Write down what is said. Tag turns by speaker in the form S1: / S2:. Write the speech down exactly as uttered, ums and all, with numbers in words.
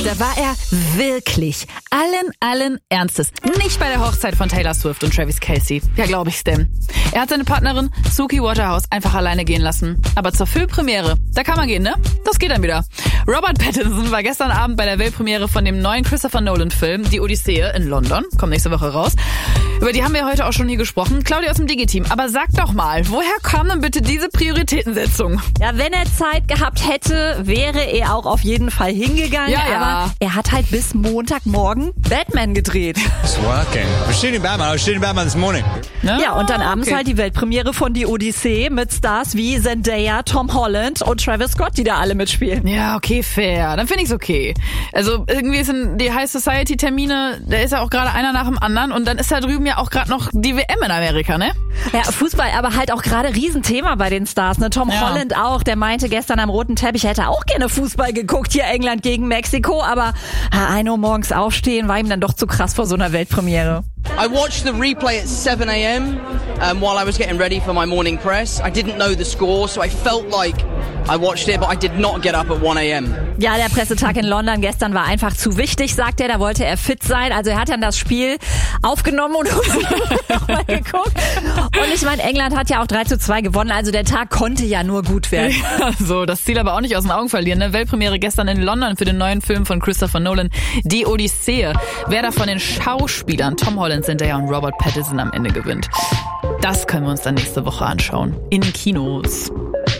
S1: da war er wirklich allen, allen Ernstes nicht bei der Hochzeit von Taylor Swift und Travis Kelce. Ja, glaube ich's denn. Er hat seine Partnerin Suki Waterhouse einfach alleine gehen lassen. Aber zur Filmpremiere, da kann man gehen, ne? Das geht dann wieder. Robert Pattinson war gestern Abend bei der Weltpremiere von dem neuen Christopher Nolan-Film Die Odyssee in London. Kommt nächste Woche raus. Über die haben wir heute auch schon hier gesprochen. Claudia aus dem Digi-Team. Aber sag doch mal, woher kam denn bitte diese Prioritätensetzung?
S2: Ja, wenn er Zeit gehabt hätte, wäre er auch auf jeden Fall hingegangen.
S1: Ja, ja.
S2: Aber er hat halt bis Montagmorgen Batman gedreht.
S3: It's working. I was shooting Batman. I was shooting Batman this morning.
S1: Ja,
S2: Ja, und dann abends
S1: okay.
S2: halt die Weltpremiere von Die Odyssee mit Stars wie Zendaya, Tom Holland und Travis Scott, die da alle mitspielen.
S1: Ja, okay, fair. Dann finde ich's okay. Also irgendwie sind die High Society Termine, da ist ja auch gerade einer nach dem anderen und dann ist da drüben ja auch gerade noch die W M in Amerika, ne?
S2: Ja, Fußball, aber halt auch gerade Riesenthema bei den Stars. Ne? Tom
S1: Ja.
S2: Holland auch, der meinte gestern am roten Teppich, er hätte auch gerne Fußball geguckt, hier England gegen Mexiko, aber ein Uhr morgens aufstehen war ihm dann doch zu krass vor so einer Weltpremiere.
S4: I watched the replay at seven a.m. Um, while I was getting ready for my morning press. I didn't know the score, so I felt like I watched it, but I did not get up at one a.m.
S2: Ja, der Pressetag in London gestern war einfach zu wichtig, sagt er. Da wollte er fit sein. Also er hat dann das Spiel aufgenommen und nochmal geguckt. Und ich meine, England hat ja auch drei zu zwei gewonnen. Also der Tag konnte ja nur gut werden.
S1: Ja, so, das Ziel aber auch nicht aus den Augen verlieren. Ne? Weltpremiere gestern in London für den neuen Film von Christopher Nolan, Die Odyssee. Wer da von den Schauspielern Tom Holland, Zendaya und Robert Pattinson am Ende gewinnt, das können wir uns dann nächste Woche anschauen. In Kinos.